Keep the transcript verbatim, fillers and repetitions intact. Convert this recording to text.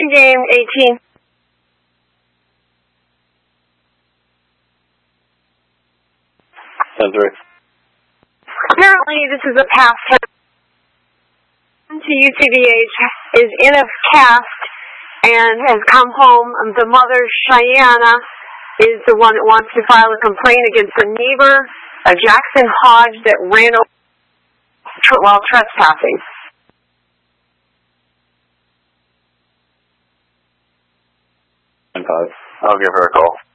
your game, eighteen. ten three. Apparently, this is a past tense. To U C B H is in a cast and has come home. The mother, Cheyenne, is the one that wants to file a complaint against a neighbor, a Jackson Hodge, that ran over while trespassing. ten five. I'll give her a call.